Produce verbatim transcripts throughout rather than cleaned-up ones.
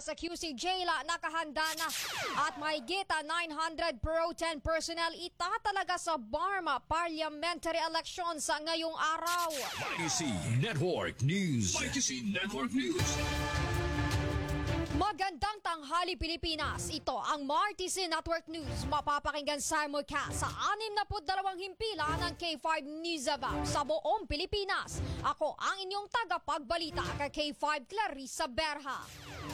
sa Q C Jayla nakahanda na at mahigit nine hundred Pro ten personnel itatalaga sa Barma parliamentary elections sa ngayong araw. Y C Network News. Y C Network News. Magandang tanghali Pilipinas. Ito ang M R T C Network News. Mapapakinggan simulcast sa anim na dalawang himpilan ng K five News About sa buong Pilipinas. Ako ang inyong tagapagbalita kay K five Clarissa Berha.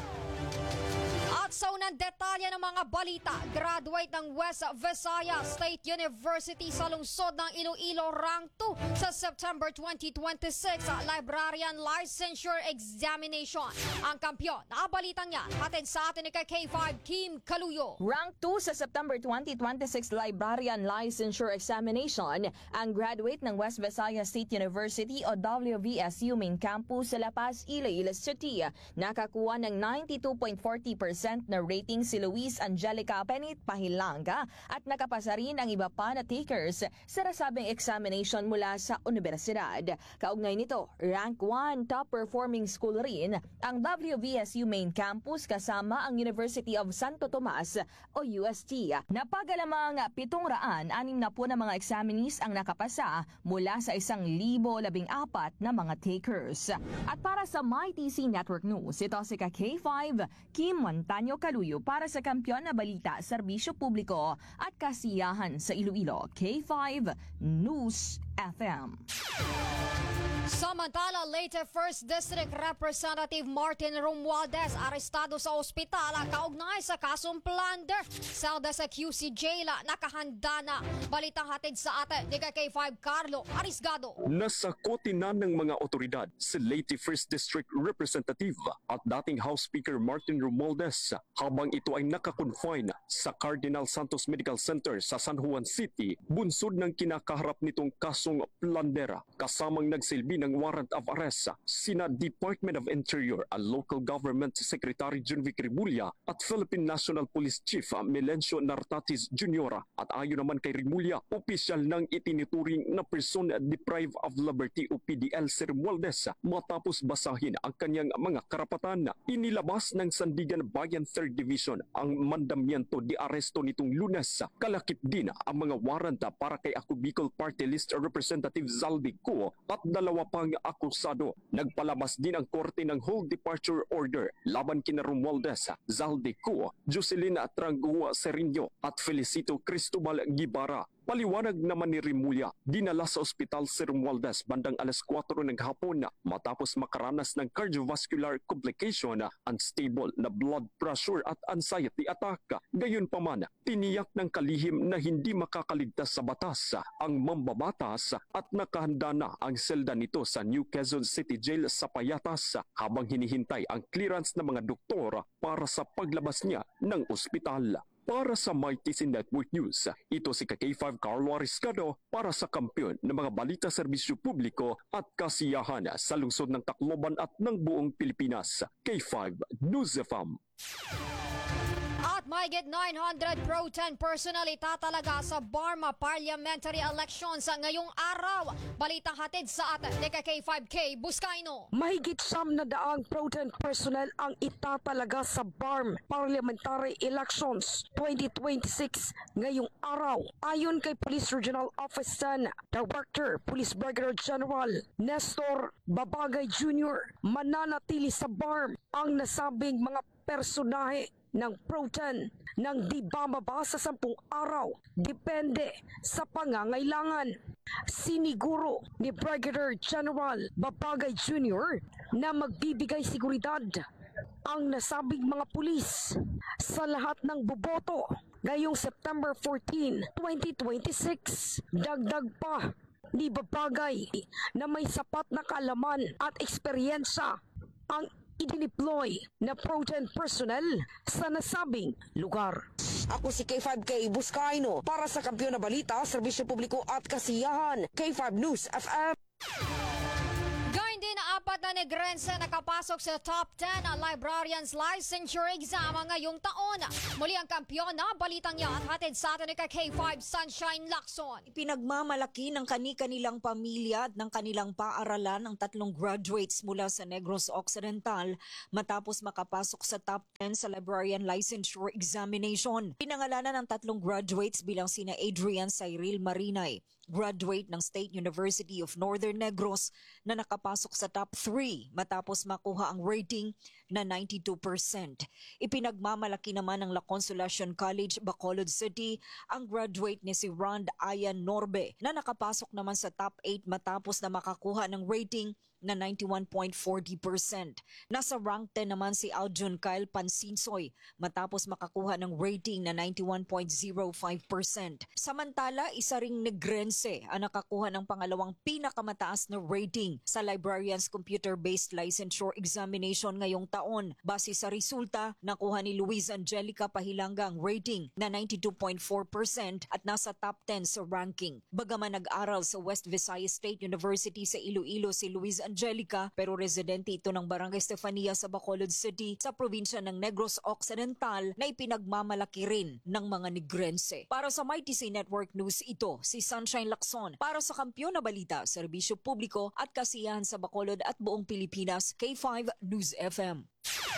At sa unang detalye ng mga balita, graduate ng West Visayas State University sa lungsod ng Iloilo Rank two sa September twenty twenty-six Librarian Licensure Examination. Ang kampyon na balitang yan, hatid sa atin ni K five Kim Kaluyo. Rank two sa September twenty twenty-six Librarian Licensure Examination, ang graduate ng West Visayas State University o W V S U Main Campus sa La Paz, Iloilo City. Nakakuha ng ninety-two point four zero percent na rating si Luis Angelica Penit Pahilanga at nakapasa rin ang iba pa na takers sa nasabing examination mula sa universidad. Kaugnay nito, rank one top performing school rin ang W V S U Main Campus kasama ang University of Santo Tomas o U S T. Napagalamang pitong raan anim na po na mga examinees ang nakapasa mula sa isang libo labing apat na mga takers. At para sa M Y T C Network News, ito si K five Kim Montaño Kaluyo para sa kampyon na balita, serbisyo publiko at kasiyahan sa Iloilo. K five News F M. Samantala, Leyte first District Representative Martin Romualdez arestado sa ospital kaugnay sa kasong plunder. Salda sa Q C Jayla nakahanda na. Balitang hatid sa atin ni K five Carlo Arisgado. Nasakote na ng mga otoridad si Leyte first District Representative at dating House Speaker Martin Romualdez habang ito ay nakakonfine sa Cardinal Santos Medical Center sa San Juan City, bunsod ng kinakaharap nitong kasong plundera. Kasamang nagsilbi ng warrant of arrest sina Department of Interior, a Local Government Secretary Junvic Rimulya at Philippine National Police Chief Melencio Nartatis Junior At ayon naman kay Rimulya, opisyal ng itinituring na person deprived of liberty o P D L si Romualdez matapos basahin ang kanyang mga karapatan. Inilabas ng Sandigan Bayan third Division ang mandamiento di aresto nitong Lunes. Kalakip din ang mga warrant para kay Ako Bicol Party List Representative Zaldi Co at dalawa pang akusado. Nagpalabas din ang korte ng hold departure order laban kina Romualdez, Zaldi Co, Jocelyn Trangua Serino at Felicito Cristobal Gibara. Paliwanag naman ni Rimulya, dinala sa ospital si Romualdez bandang alas kwatro ng hapon matapos makaranas ng cardiovascular complication, unstable na blood pressure at anxiety attack. Gayunpaman, tiniyak ng kalihim na hindi makakaligtas sa batas ang mambabatas at nakahanda na ang selda nito sa New Quezon City Jail sa Payatas habang hinihintay ang clearance ng mga doktor para sa paglabas niya ng ospital. Para sa M Y T C Network News, ito si K five Carlo Ariscado para sa kampyon ng mga balita serbisyo publiko at kasiyahan sa lungsod ng Tacloban at ng buong Pilipinas. K five News F M. At mahigit nine hundred Pro ten personnel itatalaga sa Barma parliamentary elections sa ngayong araw. Balitang hatid sa atin ni K five K Buscaino. Mahigit siyam na daang Pro ten personnel ang itatalaga sa BARM Parliamentary Elections twenty twenty-six ngayong araw. Ayon kay Police Regional Office ten Director Police Brigadier General Nestor Babagay Junior, mananatili sa BARM ang nasabing mga personahe ng Pro ten nang di bababa sa sampung araw depende sa pangangailangan. Siniguro ni Brigadier General Babagay Junior na magbibigay seguridad ang nasabing mga pulis sa lahat ng boboto ngayong September fourteenth, twenty twenty-six. Dagdag pa ni Babagay na may sapat na kaalaman at eksperyensya ang idineploy na Pro ten personnel sa nasabing lugar. Ako si K five K Buscaino para sa kampyon na balita, serbisyo publiko at kasiyahan. K five News F M. Gayun din na apat na Negrense nakapasok sa top ten ang Librarians Licensure Exam ngayong taon. Muli ang kampyon na balitang yan hatid sa atin ni K five Sunshine Lacson. Pinagmamalaki ng kani-kanilang pamilya at ng kanilang paaralan ang tatlong graduates mula sa Negros Occidental matapos makapasok sa top ten sa Librarian Licensure Examination. Pinangalanan ng tatlong graduates bilang sina Adrian Cyril Marinay, graduate ng State University of Northern Negros na nakapasok sa top three matapos makuha ang rating na ninety-two percent. Ipinagmamalaki naman ng La Consolacion College, Bacolod City ang graduate ni si Rond Ayan Norbe na nakapasok naman sa top eight matapos na makakuha ng rating na ninety-one point four zero percent. Nasa rank ten naman si Aljun Kyle Pansinsoy matapos makakuha ng rating na ninety-one point zero five percent. Samantala, isa ring Negrense ang nakakuha ng pangalawang pinakamataas na rating sa Librarians Computer-Based Licensure Examination ngayong taon. Base sa resulta, nakuha ni Luis Angelica Pahilanga ang rating na ninety-two point four percent at nasa top ten sa ranking. Bagaman nag-aral sa West Visayas State University sa Iloilo si Luis Angelica, pero residente ito ng Barangay Estefania sa Bacolod City sa probinsya ng Negros Occidental na ipinagmamalaki rin ng mga Negrense. Para sa My T C Network News, ito si Sunshine Lacson. Para sa Kampiyon na Balita, Serbisyo Publiko at Kasiyahan sa Bacolod at buong Pilipinas, K five News F M.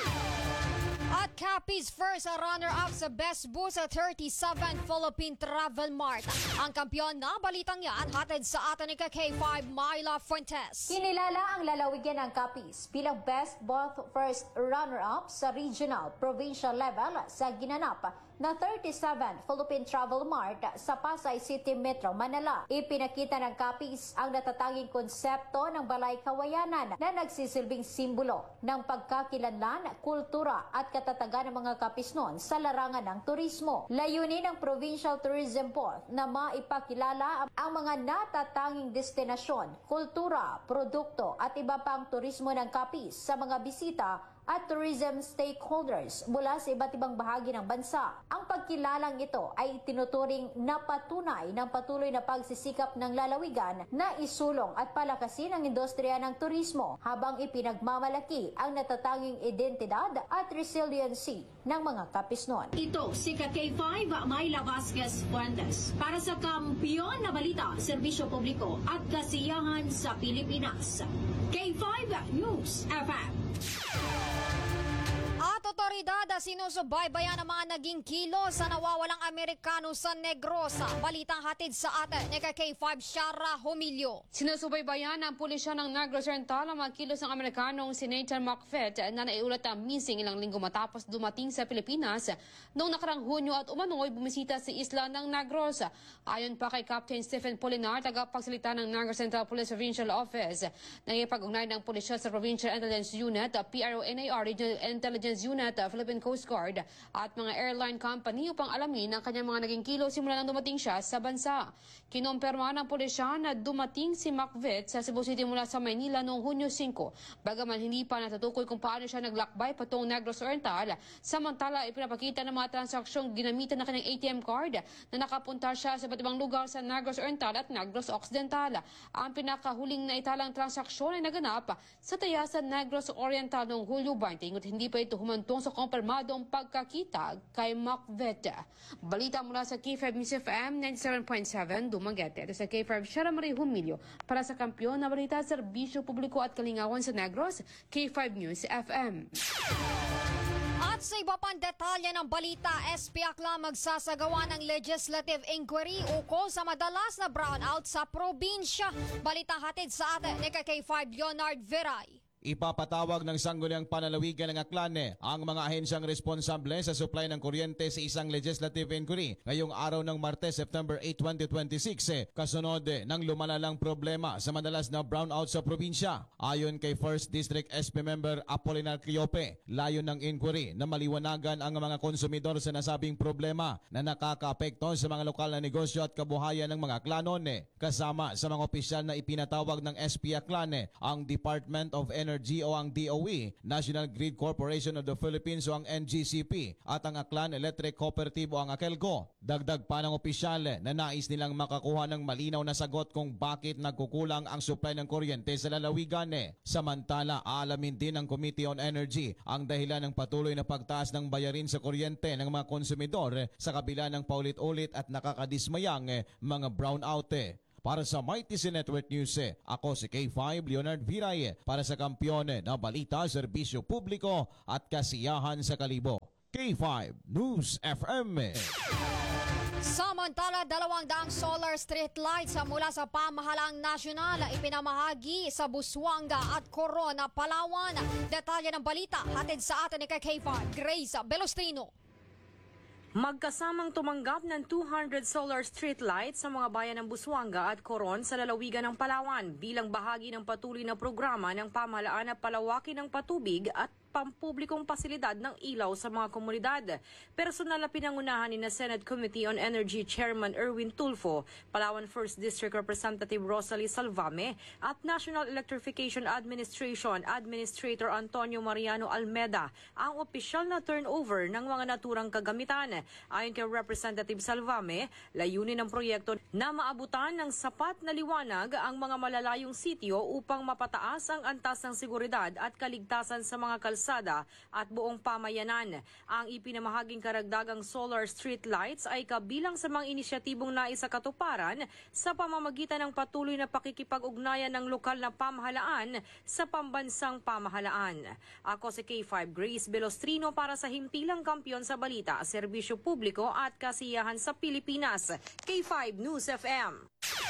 At Capiz first, a runner-up sa Best Boost sa thirty-seven Philippine Travel Mart. Ang kampyon na balitang yan hatid sa atin ni K five Myla Fuentes. Kinilala ang lalawigan ng Capiz bilang Best Both First runner-up sa regional, provincial level sa ginanap na thirty-seven Philippine Travel Mart sa Pasay City, Metro Manila. Ipinakita ng Capiz ang natatanging konsepto ng Balay Kawayanan na nagsisilbing simbolo ng pagkakilanlan, kultura at katatagan ng mga Capisnon sa larangan ng turismo. Layunin ng Provincial Tourism Board na maipakilala ang mga natatanging destinasyon, kultura, produkto at iba pang turismo ng Capiz sa mga bisita at tourism stakeholders mula sa iba't ibang bahagi ng bansa. Ang pagkilalang ito ay tinuturing na patunay ng patuloy na pagsisikap ng lalawigan na isulong at palakasin ang industriya ng turismo habang ipinagmamalaki ang natatanging identidad at resiliency ng mga Capisnon. Ito si K five Myla Vasquez Fuentes para sa Kampiyon na Balita, Serbisyo Publiko at Kasiyahan sa Pilipinas. K five News F M. At otoridad sinusubaybayan ang mga naging kilos sa nawawalang Amerikano sa Negros. Balitang hatid sa atin ni K five Shara Humilio. Sinusubaybayan ng pulisya ng Negros Oriental ang mga kilos ng Amerikanong si Nathan McFett na naiulat ang missing ilang linggo matapos dumating sa Pilipinas noong nakarang Hunyo at umano'y bumisita sa isla ng Negros. Ayon pa kay Captain Stephen Polinar, tagapagsalita ng Negros Central Police Provincial Office, nangipag-ugnay ng pulisya sa Provincial Intelligence Unit, P R O N A R Regional Intelligence Unit, Philippine Coast Guard at mga airline company upang alamin ang kanyang mga naging kilo simula nang dumating siya sa bansa. Kinumpirma ng pulisya na dumating si McVitt sa Cebu City mula sa Maynila noong Hunyo five, bagaman hindi pa natutukoy kung paano siya naglakbay patungong Negros Oriental. Samantala, ipinapakita ng mga transaksyong ginamitan ng kanyang A T M card na nakapunta siya sa iba't ibang lugar sa Negros Oriental at Negros Occidental. Ang pinakahuling na italang transaksyon ay naganap sa Tayasan, Negros Oriental noong Hulyo twenty, ngunit hindi pa ito humantong sa kumpirmadong pagkakita kay McVitt. Balita mula sa K five News F M ninety-seven point seven Dumaguete. Ito sa K five Shara Marie Humilio para sa Kampiyon na Balita, Serbisyo Publiko at Kalingawan sa Negros, K five News F M. At sa iba pang detalye ng balita, S P Aklan magsasagawa ng legislative inquiry ukol sa madalas na brownout sa probinsya. Balita hatid sa atin ni K five Leonard Veray. Ipapatawag ng sangguniang panalawigan ng Aklan ang mga ahensyang responsable sa supply ng kuryente sa isang legislative inquiry ngayong araw ng Martes, September eighth, twenty twenty-six, kasunod ng lumalalang problema sa madalas na brownout sa probinsya. Ayon kay first District S P Member Apolinar Cleope, layon ng inquiry na maliwanagan ang mga konsumidor sa nasabing problema na nakakaapekto sa mga lokal na negosyo at kabuhayan ng mga Aklanon. Kasama sa mga opisyal na ipinatawag ng S P Aklan ang Department of Energy Energy o ang D O E, National Grid Corporation of the Philippines o ang N G C P at ang Aklan Electric Cooperative o ang Akelco. Dagdag pa ng opisyal na nais nilang makakuha ng malinaw na sagot kung bakit nagkukulang ang supply ng kuryente sa lalawigan. Samantala, aalamin din ng Committee on Energy ang dahilan ng patuloy na pagtaas ng bayarin sa kuryente ng mga konsumidor sa kabila ng paulit-ulit at nakakadismayang mga brownout. Para sa Mighty C Network News, ako si K five Leonard Viray para sa kampiyon na balita, serbisyo publiko at kasiyahan sa Kalibo. K five News F M. Samantala, dalawang daang solar street lights mula sa pamahalaang nasyonal ipinamahagi sa Busuanga at Corona, Palawan. Detalye ng balita hatid sa atin ni K five Grace Belostrino. Magkasamang tumanggap ng two hundred solar street lights sa mga bayan ng Busuanga at Coron sa lalawigan ng Palawan bilang bahagi ng patuloy na programa ng pamahalaan na palawakin ng patubig at pampublikong pasilidad ng ilaw sa mga komunidad. Personal na pinangunahan ni na Senate Committee on Energy Chairman Erwin Tulfo, Palawan first District Representative Rosalie Salvame at National Electrification Administration Administrator Antonio Mariano Almeda ang opisyal na turnover ng mga naturang kagamitan. Ayon kay Representative Salvame, layunin ng proyekto na maabutan ng sapat na liwanag ang mga malalayong sitio upang mapataas ang antas ng seguridad at kaligtasan sa mga kalsada at buong pamayanan. Ang ipinamahaging karagdagang solar street lights ay kabilang sa mga inisyatibong naisakatuparan sa pamamagitan ng patuloy na pakikipag-ugnayan ng lokal na pamahalaan sa pambansang pamahalaan. Ako si K five Grace Belostrino para sa himpilang kampiyon sa balita, serbisyo publiko at kasiyahan sa Pilipinas. K five News F M.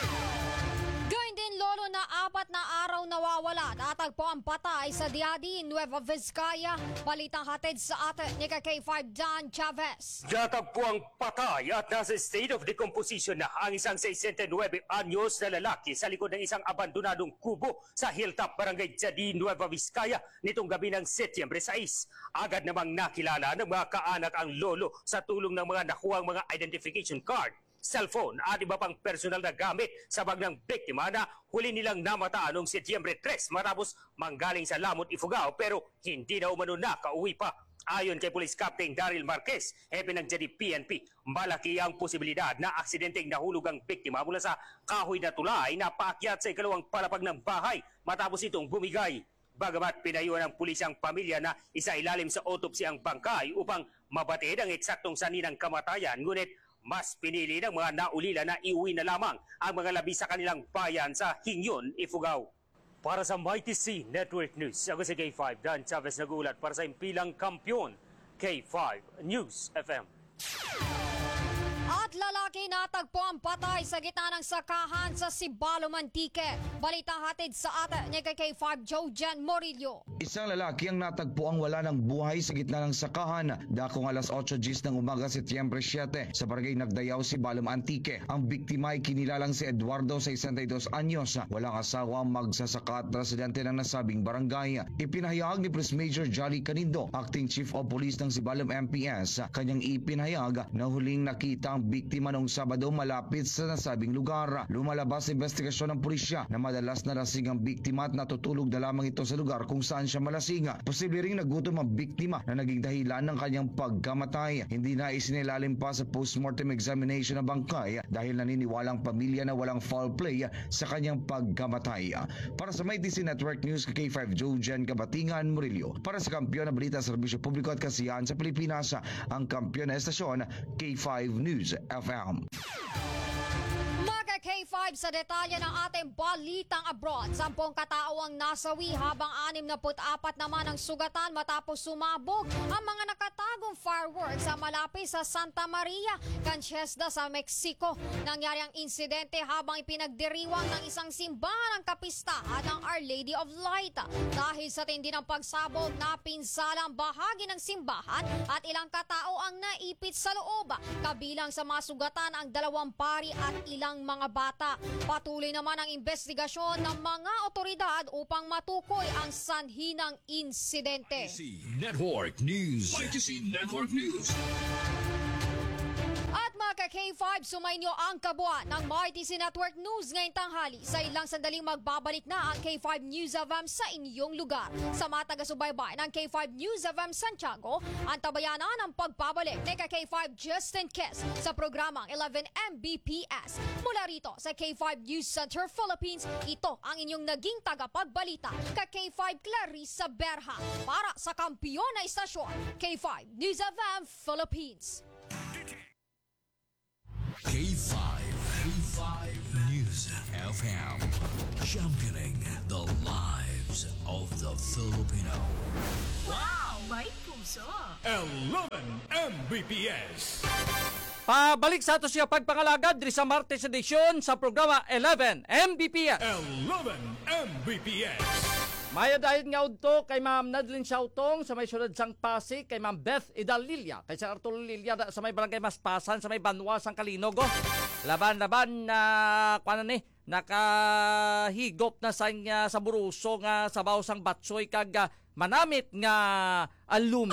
Gayun din, Lolo, na apat na araw nawawala. Natagpo ang patay sa Diadi, Nueva Vizcaya. Balitang hatid sa atin ni K five Dan Chavez. Natagpo ang patay at nasa state of decomposition na ang isang sesenta-nueve anyos na lalaki sa likod ng isang abandonadong kubo sa Hilltop, Barangay Diadi, Nueva Vizcaya nitong gabi ng Setyembre sais. Agad namang nakilala ng mga kaanak ang lolo sa tulong ng mga nakuhang mga identification card, cellphone at iba pang personal na gamit sa bag ng biktima na huli nilang namataan noong Setyembre tres matapos manggaling sa Lamot, Ifugao pero hindi na umano nakauwi pa. Ayon kay Police Captain Daryl Marquez, hepe ng J D P N P, malaki ang posibilidad na aksidenteng nahulog ang biktima mula sa kahoy na tulay na paakyat sa ikalawang palapag ng bahay matapos itong bumigay. Bagamat pinayuhan ng pulis ang pamilya na isa ilalim sa autopsy ang bangkay upang mabatid ang eksaktong sanhi ng kamatayan, ngunit mas pinili ng mga naulila na iuwi na lamang ang mga labi sa kanilang bayan sa Hingyon, Ifugao. Para sa Mighty C Network News, ako si K five Dan Chavez nag-uulat para sa impilang kampiyon, K five News F M. At lalaki natagpo ang patay sa gitna ng sakahan sa Sibalo, Mantique. Balitang hatid sa atin ni K five Jojan Morillo. Isang lalaki ang natagpo ang wala ng buhay sa gitna ng sakahan dakong alas otso ng umaga Setyembre siyete sa barangay Nagdayaw, Sibalo, Mantique. Ang biktima ay kinilalang si Eduardo, sesenta y dos anyos, walang asawa, magsasaka at residente ng nasabing barangay. Ipinahayag ni Police Major Jolly Canindo, Acting Chief of Police ng Sibalo M P S, kanyang ipinahayag na huling nakita ang biktima noong Sabado malapit sa nasabing lugar. Lumalabas sa investigasyon ng pulisya na madalas na lasing ang biktima at natutulog na lamang ito sa lugar kung saan siya malasing. Posible ring nagutom ang biktima na naging dahilan ng kanyang pagkamatay. Hindi na isinilalim pa sa postmortem examination ng bangkay dahil naniniwalang pamilya na walang foul play sa kanyang pagkamatay. Para sa Mighty C Network News, K five Jojan Kabatingan Murillo. Para sa kampiyon na balita, serbisyo publiko at kasiyahan sa Pilipinas, ang kampiyon na estasyon, K five News F M. Mga K five sa detalye ng ating balitang abroad. Sampung katao ang nasawi habang anim na put-apat naman ang sugatan matapos sumabog ang mga nakatagong fireworks sa malapit sa Santa Maria, Conchesda sa Mexico. Nangyari ang insidente habang ipinagdiriwang ng isang simbahan ng kapistahan ng Our Lady of Light. Dahil sa tindi ng pagsabog, napinsala ang bahagi ng simbahan at ilang katao ang naipit sa loob. Kabilang sa mga sugatan ang dalawang pari at ilang mga bata. Patuloy naman ang investigasyon ng mga otoridad upang matukoy ang sanhi ng insidente. I C Network News. I C Network News. At mga ka-K five, sumainyo ang kabuuan ng M R T C Network News ngayong tanghali. Sa ilang sandaling magbabalik na ang K five News F M sa inyong lugar. Sa mga taga-subaybay ng K five News F M Santiago, antabayanan ang pagbabalik ni ka-K five Justin Kiss sa programang eleven M B P S. Mula rito sa K five News Center Philippines, ito ang inyong naging tagapagbalita, ka-K five Clarissa Berha. Para sa kampiyon na istasyon, K five News F M Philippines. K five. K five News F M. Championing the lives of the Filipino. Wow! May puso! eleven M B P S. Pabalik sa ato siya pagpangalagad diri sa Martes edisyon sa programa eleven M B P S. eleven M B P S. Maya dahil nga udto kay Ma'am Nadlin Siautong sa may sunod sang Pasig, kay Ma'am Beth Idalilia, kay Sir Arturo Lilia sa may barangay Maspasan, sa may Banwa sang Kalinog. Laban-laban na uh, kuno ni nakahigop na sang uh, sa buruso nga sabaw sang batsoy kag uh, manamit nga alumi.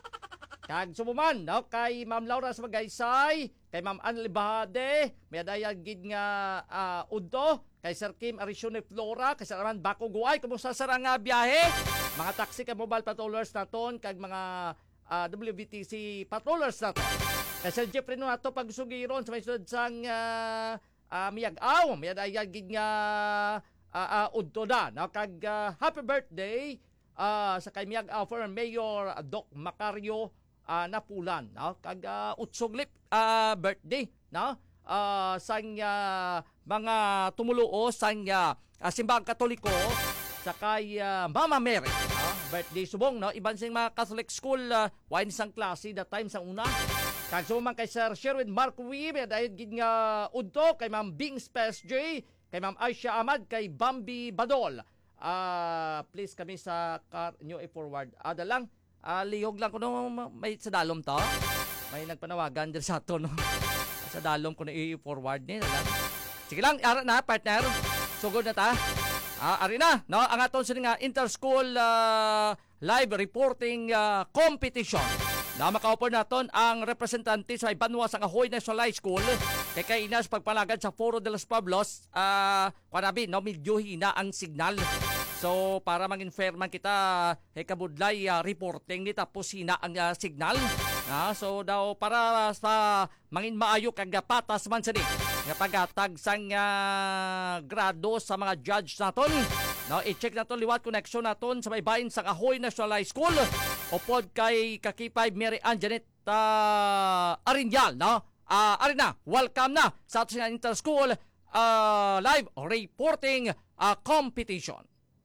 Kag sumuman no kay Ma'am Laura sa Magaysay, kay Ma'am Anli Bahade, may dayan gid nga uh, udto, kay Sir Kim Arisione Flora, kay Sir Arman Bako Guay, kumusta sa nga biyahe? Mga taxi kay mobile patrollers naton, kag mga uh, W B T C patrollers naton. Kay Sir Jeffrey no nato pagsugiron sa may sunod sang uh, uh, miyag-aw, may dayan gid nga uh, uh, udto da, no kag uh, happy birthday uh, sa kay miyag-aw for Mayor uh, Doc Macario Uh, Napulan, no? Kag uh, utsuglip uh, birthday, no? Uh, sang uh, mga tumuluo sang uh, uh, simbang Katoliko sa kay uh, Mama Mary, no? Birthday subong, no? Iban sing mga Catholic school uh, wine sang klase that time sang una. Kag sumang kay Sir Sherwin Marcoui, dahil gid nga udto kay Ma'am Bing Spes J, kay Ma'am Aisha Ahmad, kay Bambi Badol. Uh, please kami sa car nyo i-forward. Ada lang Uh, lihog lang ko no, may sa dalom to. May nagpanawagan dyan sa to, no. Sa dalom ko na i-forward niya. Sige lang, ara na, partner. Sugod na ta. Uh, ari na, no. Ang aton sa nga inter-school uh, live reporting uh, competition. Na makaupor naton ang representante sa Banwa sa Ahoy National High School. Kay kainas pagpalagad sa Foro de los Pueblos. Uh, Kwanabi, no, medyo hina ang signal. So, para mag-infer man kita, hey, kabudlay uh, reporting ni tapos hina ang uh, signal. Uh, so, daw para sa mangin maayo kag patas man sa di. Nga pagatag sang uh, grado sa mga judge naton. No, i-check naton liwat connection naton sa may bahin sa Ahoy National High School. Upod kay Kakipay Mary Ann Janet uh, Arinyal, no? Uh, Arina, welcome na sa ating inter-school uh, live reporting uh, competition.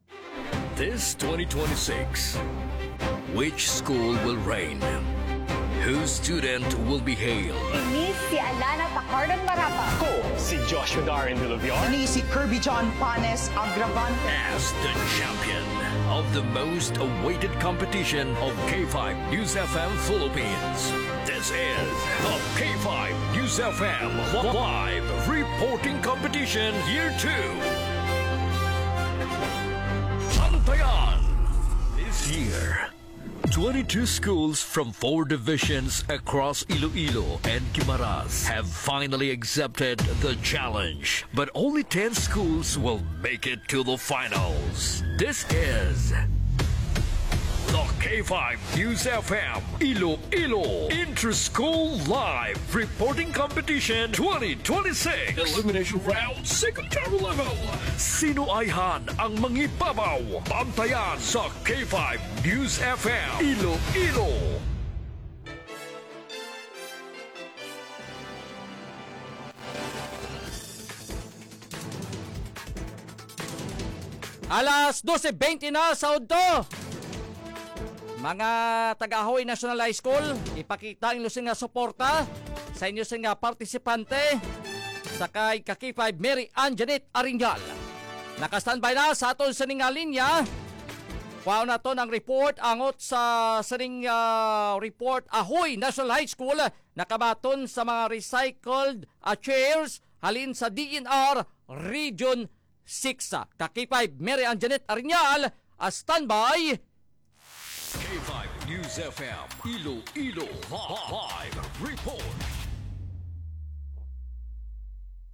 This twenty twenty-six, which school will reign? Whose student will be hailed? Ini si Alana Pacardon Marapa. Ko si Joshua Darren Villaviar. Ini si Kirby John Panes Agravante. As the champion of the most awaited competition of K five News F M Philippines. This is the K five News F M Live Reporting Competition Year two. Antayan! This year, twenty-two schools from four divisions across Iloilo and Guimaras have finally accepted the challenge. But only ten schools will make it to the finals. This is the K five News F M Iloilo Inter-School Live Reporting Competition twenty twenty-six. Elimination Round Secondary Level. Sino ayhan ang mangibabaw? Bantayan sa K five News F M Iloilo. Alas dose twenty na sa udto. Mga taga-Ahoy National High School, ipakita ang lusing nga suporta sa inyo sa nga partisipante sa kay K five Mary Ann Janet Aringal. Naka-standby na sa aton sa nga linya. Kuha na to ng report angot sa saning uh, report Ahoy National High School nakabaton sa mga recycled uh, chairs halin sa D N R Region six. K five Mary Ann Janet Aringal, uh, standby. K five News F M Iloilo Live Report.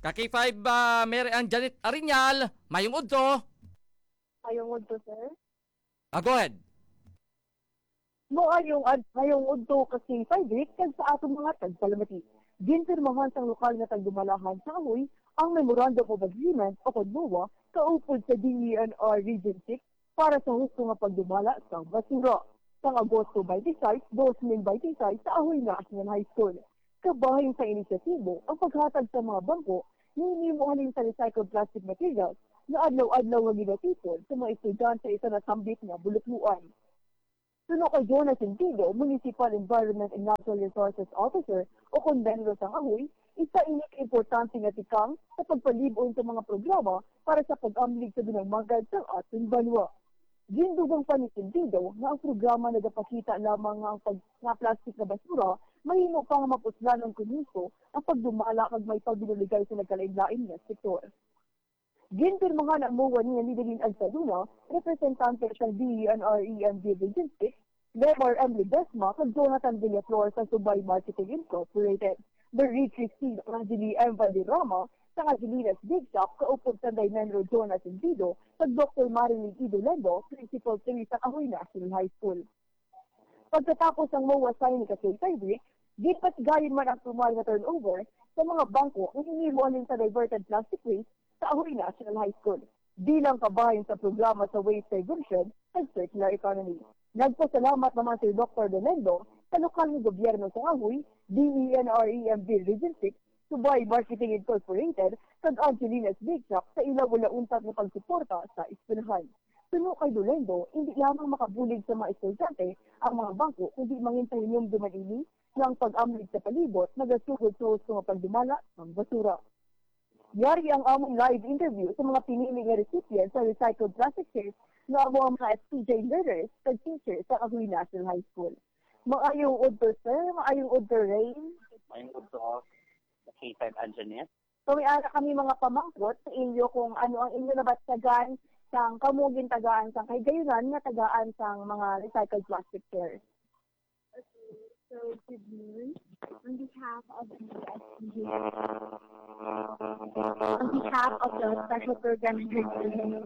Kaki five uh, Mary Ann Janet Arinyal, mayong udto. Mayong udto, sir. Ah, go ahead. Mo ayong ayong udto kasi five week kag sa atong mga tagsalamati. Ginpirmahan sa lokal na tagdumalahan sa Ahoy ang Memorandum of Agreement o K O D M O A kaupod sa D E N R Region six para sa husto nga pagdumala sa basura. Sa Agosto twenty-six, twenty twenty-six sa Ahoy National High School. Kabahin sa inisyatibo ang paghatag sa mga bangko ni mo halin sa recycled plastic materials na adlaw-adlaw nga ginatipon sa mga estudyante sa nasambit nga bulutluan. Suno kay Jonas Sentido, Municipal Environment and Natural Resources Officer o Convenro sa Ahoy, isa inik importante nga tikang sa pagpalibon sa mga programa para sa pag-amlig sa binangmagad sa ating banwa. Gindugang pa ni Sentido na ang programa nagapakita lamang nga ang pag nga plastic na basura mahimo pa nga mapuslan ng kumiso ang pagdumala kag may pagbinuligay sa nagkalain-lain nga sektor. Ginpirmahan ang M O A niya ni Delin Agsaluna, representante sa D E N R E M D Region six, Mayor Emily Besma kag Jonathan Villaflor sa Subay Marketing Incorporated. The retreat seat ng Angeli M. Valderrama sa Angelina's Big Shop kaupod sa Menro Jonas Sentido kag Doctor Marilyn Idolendo, Principal three sa Ahoy National High School. Pagkatapos ang M O A signing kasi five week, gipatgayon man ang tumal na turnover sa mga bangko ang hinimuanin sa diverted plastic waste sa Ahoy National High School bilang kabahin sa programa sa waste diversion at circular economy. Nagpasalamat naman si Doctor Dolendo sa lokal ng gobyerno sa Ahoy, D E N R E M D Region six, Subay Marketing Incorporated, kag Angelina's Big Shop sa ilaw wala untat na pagsuporta sa eskwelahan. Suno kay Dolendo, hindi lamang makabulig sa mga estudyante ang mga bangko, kundi mangintahin yung dumanili ng pag-amlig sa palibot na gasugod sa gusto nga pagdumala ng basura. Yari ang among live interview sa mga pinili nga recipients sa recycled plastic shares na amo ang mga S P J learners kag teachers sa Ahoy National High School. Maayong udto, sir. Maayong udto, Rain. Maayong udto, K five Anjanet. So, may ara kami mga pamangkot sa inyo kung ano ang inyo nabatsagan sang kamugin tagaan sang kay gayunan nga tagaan sang mga recycled plastic shares. So, good noon. On behalf of the S P J, on behalf of the Special Program Director,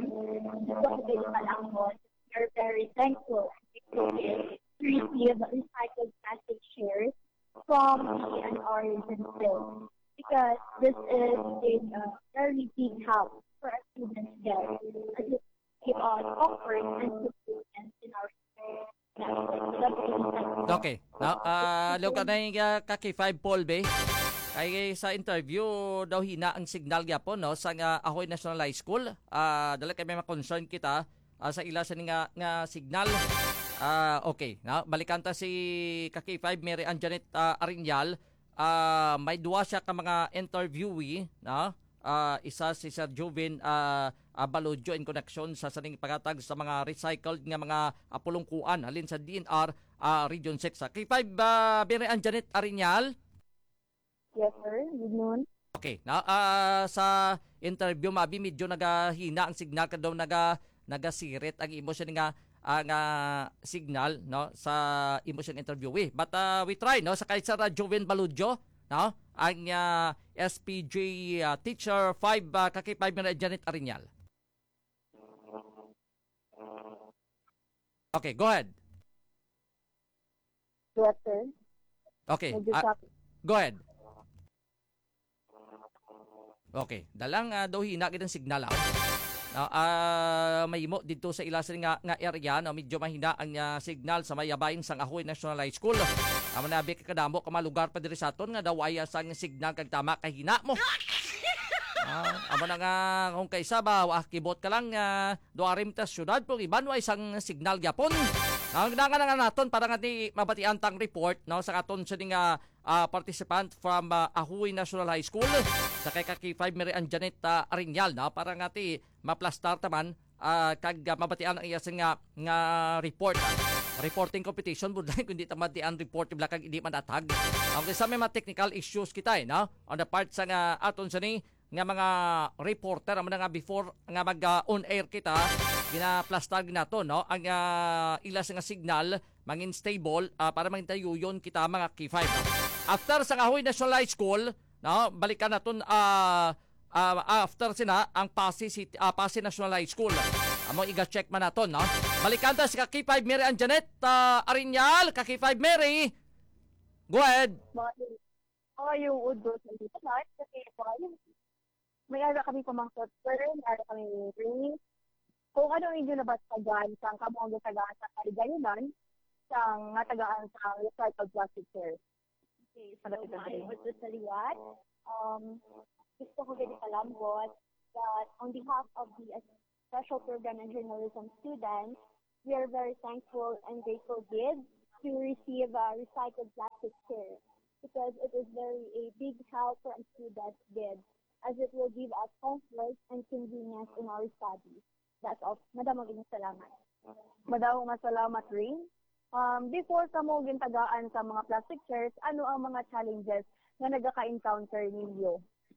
we are very thankful to receive recycled plastic shares from the N R Region Bill because this is a uh, very big help for our students there as it keep on offering and support in our school. Okay. Now, uh, look na yung uh, kaki five Paul Bay. Kay sa interview daw hina ang signal gyapon no sa uh, Ahoy National High School. Uh, dala kay may ma-concern kita uh, sa ila sa nga, nga signal. Uh, okay. Now, balikan ta si kaki five Mary Ann Janet uh, Arinyal. Uh, may duwa siya ka mga interviewee, no? Uh, isa si Sir Joven uh, uh, Balodjo in connection sa saning pagatag sa mga recycled nga mga uh, pulungkuan halin sa D N R uh, Region six. K five uh, Mary Ann Janet Arinyal. Yes, sir. Good noon. Okay. Na uh, sa interview mabi medyo nagahina ang signal kadto naga nagasirit ang imo siya nga ang uh, signal no sa imo siyang interview. We. But uh, we try no sa kay Sir uh, Joven Balodjo no ang uh, S P J uh, Teacher five uh, kaki five Mary Ann Janet Arinyal. Okay, go ahead. Yes, sir. Okay. Uh, go ahead. Okay, dalang uh, daw hina gid ang signal ah. Uh, uh, mahimo dito sa ilasin nga nga area no medyo mahina ang uh, signal sa mayabayin sang Ahoy National High School. Amo na bi kadamo ka malugar pa diri sa aton nga daw ay sang signal kag tama kay hina mo. Uh, amo na nga kung kaysa ba ah, kibot ka lang uh, duarim ta syudad pero iban wa isang signal gyapon. Ang uh, nga naton para nga ti mabatian tang report no sa katon sa nga uh, participant from uh, Ahoy National High School sa kay kaki five Mary Ann Janet uh, Arinyal na para nga ti maplastar taman uh, kag uh, mabatian ang iya nga nga report uh, reporting competition budlay kundi tamatian report ibla kag hindi man atag. Okay, sa may mga technical issues kita eh, no? On the part sa nga aton sa ni nga mga reporter amo nga before nga mag uh, on air kita ginaplastar ginato no ang uh, ilas nga signal mangin stable uh, para mangintayuyon kita mga K five. After sa Ahoy National High School no, balikan naton uh, uh, after sina ang Pasay City, uh, Pasay National High School. Amo iga-check man naton, no. Balikan ta si Kaki five Mary and Janet uh, Arinyal, Kaki five Mary. Go ahead. Oh, yung udo sa dito na kasi may ara kami pamangkot sir, may ara kami ring. Kung ano ang inyo nabas tagaan sa kamong tagaan sa kaligayanan sa nga tagaan sa recycled plastic sir. Okay, so my udo sa liwat. Um, gusto ko din palambot that on behalf of the Special Program and Journalism students, we are very thankful and grateful gid to receive a recycled plastic chair because it is very a big help for our students gid as it will give us comfort and convenience in our studies. That's all. Madam, maging salamat. Madam, nga salamat rin. Um, before ka mo gintagaan sa mga plastic chairs, ano ang mga challenges na nagaka-encounter ninyo?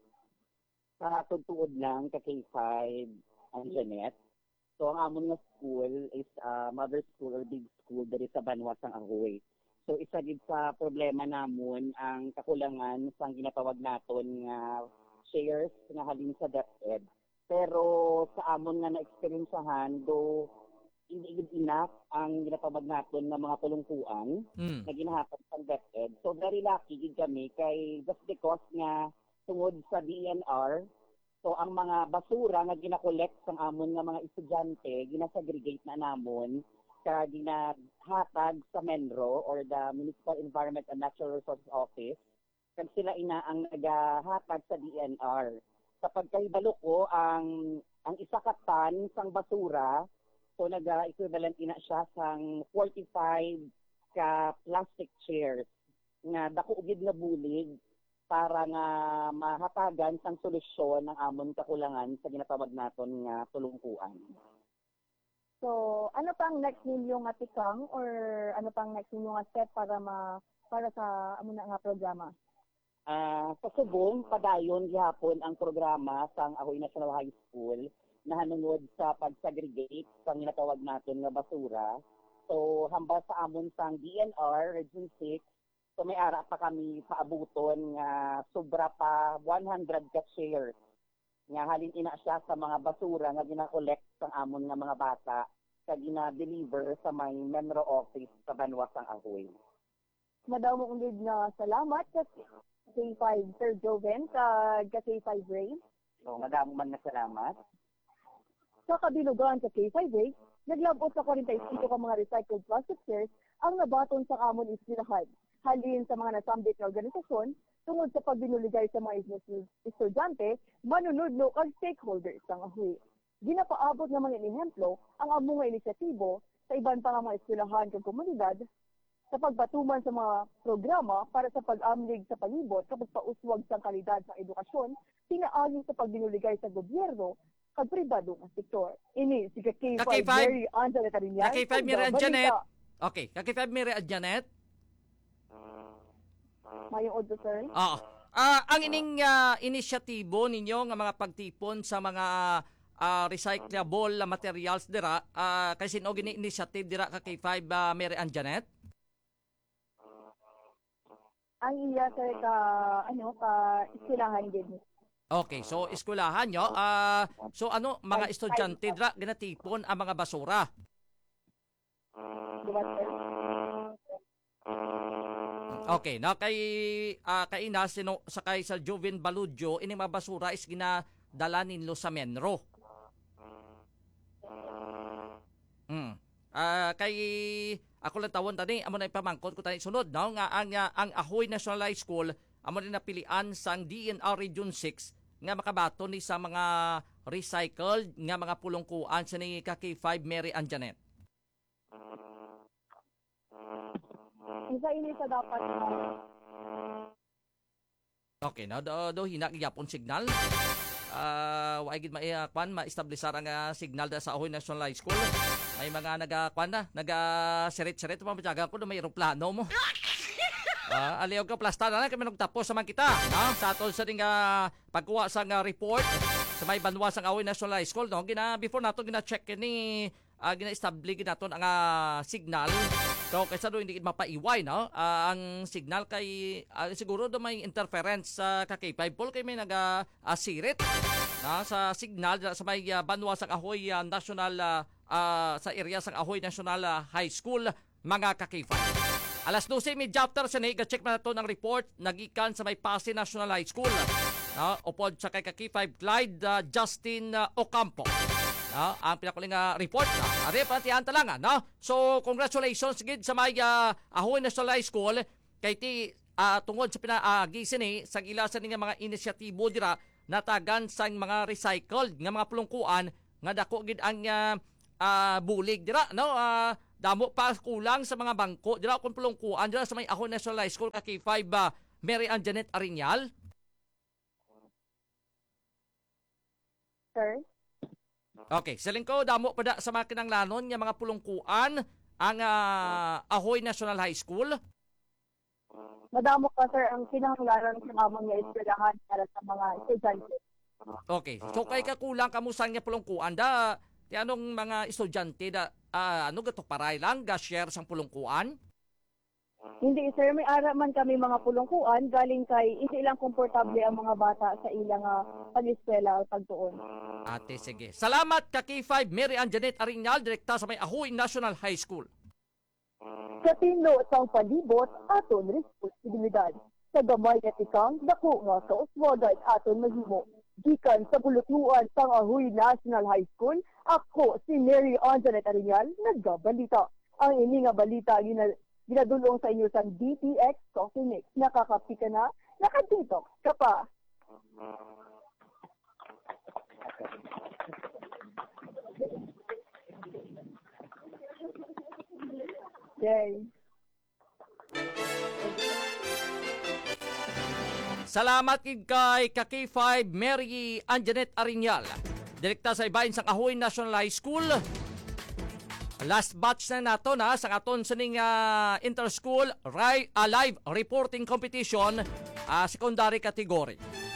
Sa tugtuod lang, ka K five ang Janet. So, ang amon nga school is uh, mother school or big school diri sa Banwas ang Ahoy. So, isa din sa problema namon ang kakulangan sa ginatawag naton nga shares nga halin sa DepEd. Pero sa amon nga na-experiencehan, do hindi enough ang ginatawag naton nga mga tulungkuan mm. na ginahatag sa DepEd. So, very lucky gid kami kay just because nga tungod sa D N R, so ang mga basura nga gina-collect sa amon nga mga estudyante, ginasegregate na namon ka ginahatag sa Menro or the Municipal Environment and Natural Resources Office. Kag sila ina ang nagahatag sa D N R. Sa pagkahibalo ko, ang ang isa ka tan sang basura, so naga-equivalent ina siya sang forty-five ka plastic chairs nga dako gid na bulig para nga mahatagan sang solusyon ng amon kakulangan sa ginatawag naton nga tulungkuan. So, ano pang next ninyo nga tikang or ano pang next ninyo nga step para ma para sa amo na nga programa? Ah, uh, sa subong padayon gihapon ang programa sang Ahoy National High School na hanungod sa pag-segregate sa ginatawag naton nga basura. So, hambal sa amon sang D N R Region six, so may ara pa kami paabuton nga sobra pa one hundred ka shares nga halin ina siya sa mga basura nga gina-collect sa amon nga mga bata sa gina-deliver sa may Menro office sa Banwas ang Ahoy. Madam mo ulit na salamat sa K five Sir Joven sa K five Ray. So madam man na salamat. Sa kabilugan sa K five Ray, naglabot sa forty-five ka mga recycled plastic chairs ang nabaton sa amon eskwelahan. Halin sa mga nasambit na organisasyon tungod sa pagbinuligay sa mga estudyante, manunudlo kag stakeholders ng Ahoy. Ginapaabot ng mga inihemplo ang among nga inisyatibo sa iban pa nga mga eskwelahan kag komunidad sa pagpatuman sa mga programa para sa pag-amlig sa palibot kapag pauswag sa kalidad sa edukasyon, pinaagi sa pagbinuligay sa gobyerno kag pribado nga sektor. Ini si K five Mary Angela Cariñas. K five Mary and Janet. Okay, K five Mary and Janet. Mayong odo, sir. Oo. Ah, ang ining uh, inisyatibo ninyo nga mga pagtipon sa mga uh, recyclable materials dira, uh, kay sino gini initiative dira ka K five uh, Mary and Janet? Ang iya sir ka ano ka eskwelahan din. Okay, so eskwelahan nyo. Uh, so ano, mga estudyante dira ginatipon ang mga basura? Diba, sir? Okay, na kay uh, kay ina sino sakay sa Joven Baludyo ini mga basura is ginadala ninyo sa Menro. Mm. Uh, kay ako lang tawon tani amo na ipamangkot ko tani sunod no nga ang uh, ang Ahoy National High School amo din napilian sang D N R Region six nga makabaton ni sa mga recycled nga mga pulungkuan sa ni K five Mary and Janet. Isa ini sa dapat okay, na do, do hina gyapon signal. Ah, uh, wa gid ma-kwan ma-establishar ang uh, signal da sa Ahoy National High School. May mga naga-kwan na, naga-sirit-sirit pa matyaga ko na may eroplano mo. Ah, uh, aliyaw ka plasta na kami nagtapos sa man kita, no? Sa aton sa ding uh, pagkuha sa uh, report sa may Banwas ang Ahoy National High School, no? Gina before nato gina-check ni uh, gina-establish naton ang uh, signal So kaysa doon hindi mapaiway no Ah, ang signal kay ah, siguro do may interference sa ka K five Paul kay may naga-asirit na sa signal dira sa may ah, Banwa sa Ahoy ah, National ah, ah, sa area sa Ahoy National ah, High School mga ka K five. Alas dose medya after sa nai check man nato ang report nagikan sa may Pasay National High School. No, upod sa kay ka K five Clyde uh, Justin uh, Ocampo. No, ang pinakuling uh, report na. Ari patihan ta lang no. So congratulations gid sa may uh, Ahoy National High School kay ti uh, tungod sa pinaagi uh, sini sa ilasan nga mga inisyatibo dira natagan sa mga recycled nga mga pulungkuan nga dako gid ang uh, uh, bulig dira no. Uh, damo pa kulang sa mga bangko dira kun pulungkuan dira sa may Ahoy National High School ka K five uh, Mary Ann Janet Arinyal. Sir? Okay, sa lingko, damo pa da sa makinang lanon nga mga pulungkuan ang uh, Ahoy National High School. Madamo ka, sir, ang kinahanglanan sa among nga eskwelahan para sa mga estudyante. Okay, so kay kakulang kamusan nga pulungkuan da, ti anong mga estudyante da, uh, ano gato paray lang, ga-share sang pulungkuan? Hindi, sir, may ara man kami mga pulungkuan galing kay hindi lang komportable ang mga bata sa ilang uh, pag-eskwela o pagtuon. Ate, sige. Salamat ka K five Mary Ann Janet Arinyal, direkta sa may Ahoy National High School. Sa tinlo sang palibot, aton responsibilidad. Sa gamay nga tikang, dako nga sa uswagan aton mahimo. Gikan sa pulutluan sang Ahoy National High School, ako si Mary Ann Janet Arinyal, nagbabalita. Ang ini nga balita gina ginadulong sa inyo sa D T X Coffee Mix. Nakakapi ka na, nakadetox ka pa. Yay. Salamat kay ka K five Mary Ann Janet Arinyal, direkta sa ibahin sa Ahoy National High School. Last batch na nato na sa aton sining uh, inter-school ri- uh, live reporting competition uh, secondary category.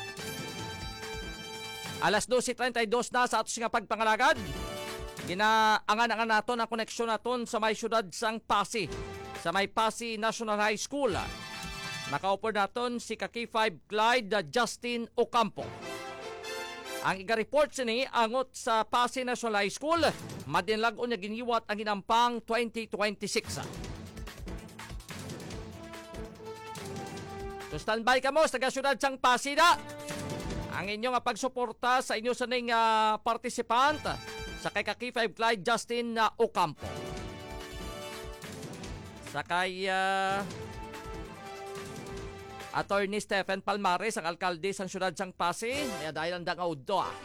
Alas dose treinta y dos na sa ato nga pagpangalagad. Ginaangan-angan naton ang koneksyon naton sa may syudad sang Pasay, sa may Pasay National High School. Naka-offer naton si ka K five Clyde Justin Ocampo. Ang iga-report sini angot sa Pasay National High School, madinlag-on niya giniwat ang ginampang twenty twenty-six. So standby ka mo sa taga-syudad sang Pasay na. Ang inyong pagsuporta sa inyo sa ning uh, participant sa kay ka K five Clyde Justin uh, Ocampo. Sa kay uh, Attorney Stephen Palmares, ang alkalde sa siyudad sang Pasay, kaya dahil ang dangaw do ah.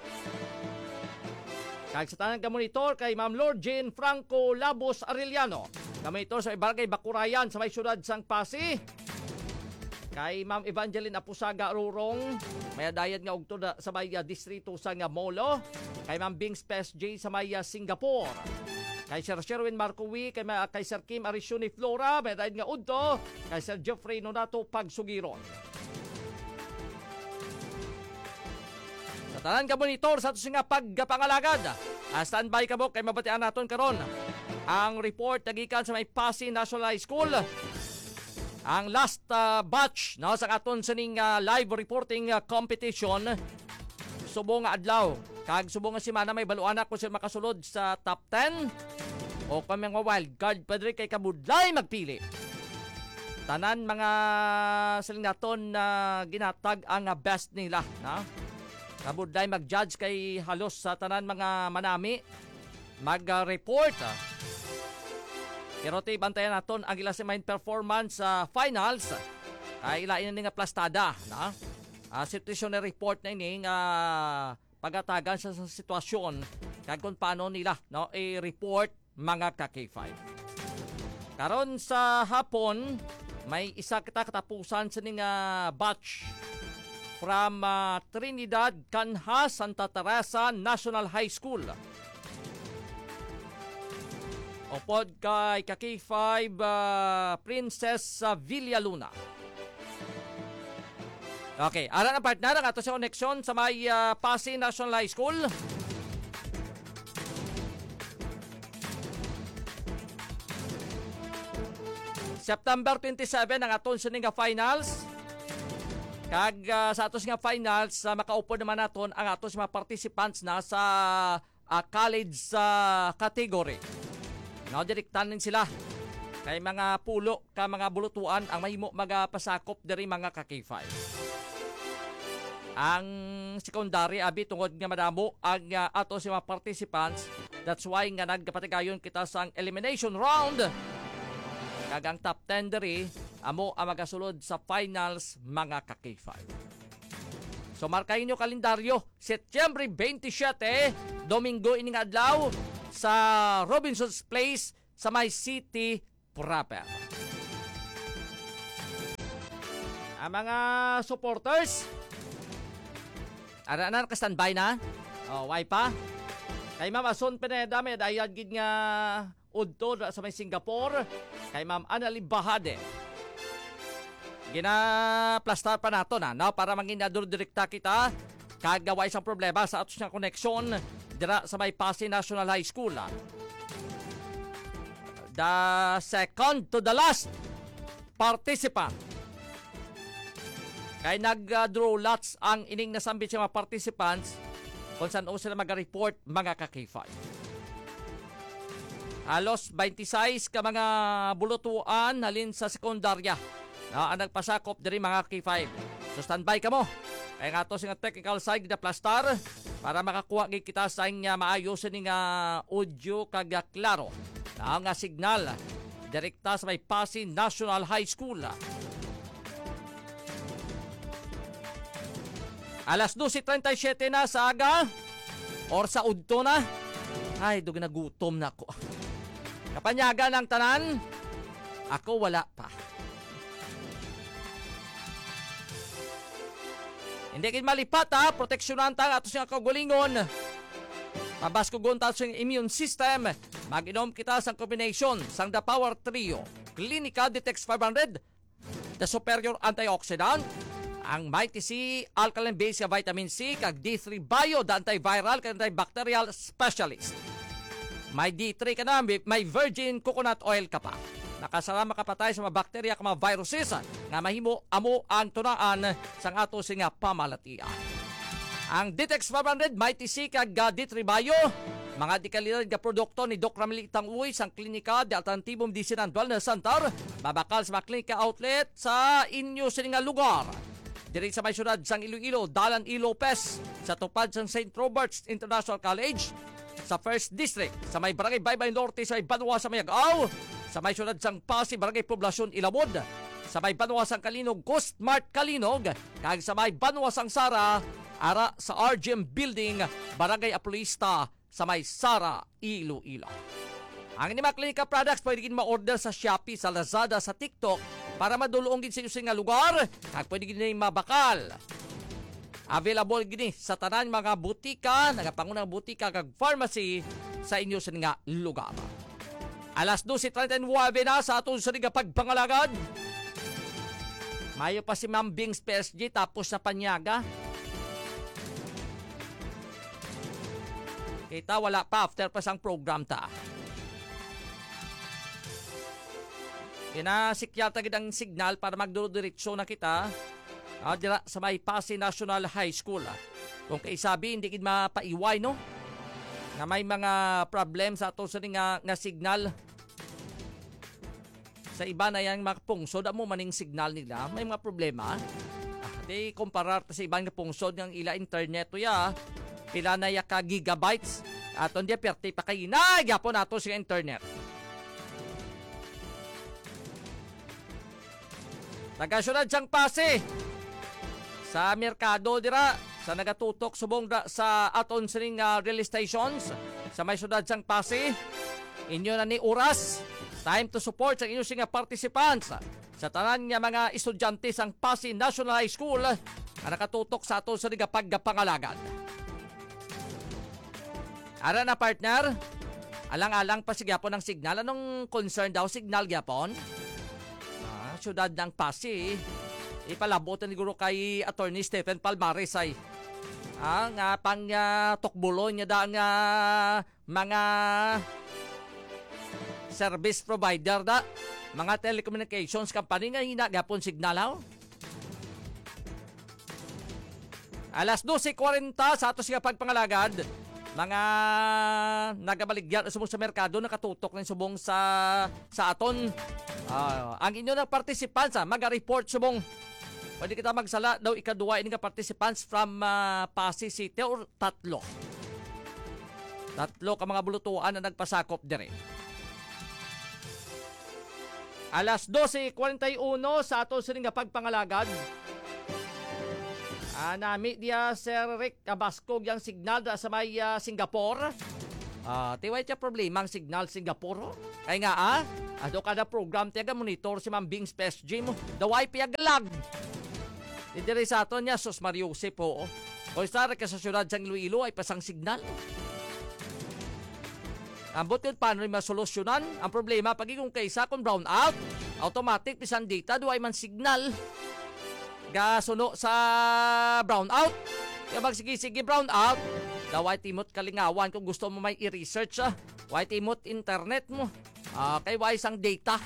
Kahit sa tanang kamonitor kay Ma'am Lord Jane Franco Labos Arellano, kamonitor sa Barangay Bakurayan sa may siyudad sang Pasay. Kay Ma'am Evangeline Apusaga Rurong, may dayan nga ugto sa may uh, distrito sa nga Molo. Kay Ma'am Bing Spes J sa may uh, Singapore. Kay Sir Sherwin Marcowi, kay, kay Sir Kim Arisiuni Flora, may dahin nga udto, kay Sir Jeffrey Nonato Pagsugiron. Sa tanan ka monitor sa ato nga pagpangalagad, uh, standby ka mo kay mabatian naton karon ang report nagikan sa may Pasay National High School. Ang last uh, batch no, sa aton sining uh, live reporting uh, competition, subong nga adlaw. Kag subong nga semana may baluan ako sila makasulod sa top ten o kami mga wild card padre kay kabudlay magpili. Tanan mga siling naton na uh, ginatag ang uh, best nila. Na? Kabudlay mag-judge kay halos sa tanan mga manami mag-report. Uh, Pero tayo bantayan naton ang ila main performance sa uh, finals ay ilain na nga plastada. Na? Uh, situation na report na ini nga uh, pagatagan sa, sa sitwasyon kag kung paano nila no i-report mga ka K five. Karon sa hapon may isa kita katapusan sa ning uh, batch from uh, Trinidad Canha Santa Teresa National High School. Opod kay ka K five uh, Princess uh, Villaluna. Okay, ara na partner ang ato sa koneksyon sa may uh, Pasay National High School. September twenty-seven ang aton sa nga finals. Kag uh, sa atos nga finals, uh, makaupo naman naton ang atos mga participants na sa uh, college uh, category. No, direktanin sila kay mga pulo ka mga bulutuan ang mahimo magapasakop diri mga ka K five. Ang secondary abi tungod nga madamo ang uh, atos mga participants. That's why nga nagpatigayon kita sa elimination round. Kagang top ten diri amo ang magasulod sa finals mga ka K five. So markayin nyo kalendaryo, Setyembre twenty-seven, Domingo ining adlaw sa Robinson's Place sa May City proper. Ang mga supporters, aranan ka standby na? Oh, why pa? Kay Ma'am Ason Pineda, may dayad gid nga udto sa may Singapore. Kay Ma'am Annalyn Bahade. Gina-plastar pa nato na, no? Para manginador direkta kita kagawa isang problema sa atos nga koneksyon dira sa may Pasay National High School. Ah. The second to the last participant. Kay nag-draw lots ang ining nasambit sa mga participants kung saan o sila mag-report mga ka K five. Halos twenty-six ka mga bulutuan halin sa sekundarya na ang nagpasakop diri mga K five. So standby ka mo. Kaya nga to nga technical side na plastar para makakuha gid kita sa nga maayos ni nga audio kag klaro. Na nga signal direkta sa may Pasay National High School. Alas twelve thirty-seven na sa aga or sa udto na. Ay, dugi na gutom na ako. Kapanyaga ng tanan, ako wala pa. Hindi kin malipat ha, proteksyonan ta ato siya kagulingon. Pabasko gunta sa immune system. Mag-inom kita sa combination sang The Power Trio, Clinica Detex five hundred, the superior antioxidant, ang Mighty C, alkaline base sa vitamin C, kag D three Bio, the antiviral, kag antibacterial specialist. May D three ka na, may virgin coconut oil ka pa. Nakasarama ka patay sa mga bakterya kag mga viruses nga mahimo amo ang tunaan sang ato nga pamalatian. Ang Detex five hundred, Mighty C kag D three Bio, mga dikalidad nga produkto ni Doc Ramil Tanguy sang Klinika de Alternatibum Medicinal Wellness Center, babakal sa mga klinika outlet sa inyo sa nga lugar. Diri sa may syudad sang Iloilo, Dalan E. Lopez, sa tupad sang Saint Robert's International College, sa First District, sa may Barangay Baybay Norte sa may Banwa sa Mayagaw, sa may syudad sang Pasig, Barangay Poblasyon Ilamod, sa may Banwa sang Kalinog, Coast Mart Kalinog, kag sa may Banwa sang Sara, ara sa R G M Building, Barangay Apolista, sa may Sara, Iloilo. Ang inyong klinika products pwede gin ma-order sa Shopee, sa Lazada, sa TikTok para madulong gid sa inyo nga lugar kag pwede gid mabakal. Available gini sa tanan mga butika, nagapangunang butika kag pharmacy sa inyo sa nga lugar. Alas twelve thirty-nine na sa aton sa nga pagpangalagad. Mayo pa si Ma'am Bings P S G tapos sa panyaga. Kita wala pa after pa sang program ta. Kinasikyata gid ang signal para magdudiretso na kita ah, dira sa may Pasay National High School. Ah. Kung kaisabi, hindi gid mapaiway, no? Na may mga problem sa ato sa nga, nga signal. Sa iba na yan mga pungsod, amo maning signal nila, may mga problema. Ah, di kumparar sa ibang pungsod ng ila internet to ya. Pila na ya ka gigabytes. At hindi perti pa kayo na yapon nato sa internet. Nagasyunad siyang Pasay sa merkado dira sa nagatutok subong da, sa aton sining uh, rail stations sa may syudad siyang Pasay. Inyo na ni oras time to support sa inyo singa participants sa tanan nga mga estudyante sang Pasay National High School na nakatutok sa aton sining pagpangalagan. Ara na partner, alang-alang pa si gyapon ang signal. Anong concern daw signal gyapon? Syudad ng Pasay, ipalabotan ni Guro kay Attorney Stephen Palmares ay ah, nga pang uh, tukbulo niya da nga mga service provider da mga telecommunications company nga hinagapon signal haw. Alas dose kwarenta sa atos nga pagpangalagad, mga nagabaligyan subong sa merkado nakatutok ng subong sa sa aton. Uh, ang inyo na participants ah, mag-report subong. Pwede kita magsala daw ikaduwa ini nga participants from uh, Pasig City or tatlo. Tatlo ka mga bulutuan na nagpasakop dire. Alas dose kwarenta y uno sa aton sining nga pagpangalagad. Ah, nami dia Sir Rick Abascog yang signal da sa may uh, Singapore. Ah, tiway tiya problema ang signal Singapore. Kay nga ah, ado kada program tiyaga monitor si Ma'am Bing Space Gym. Daway piaglag. Didiri sa aton niya Sos Mariose po. O star ka sa syudad sang Iloilo ay pasang signal. Ambot yun paano rin masolusyonan ang problema pag kung kaysa kung brown out, automatic pisan data duway man signal. Gasuno sa brown out. Kaya magsige-sige brown out. Daway timot kalingawan kung gusto mo may i-research ah. Why timot internet mo. Ah, kay why isang data.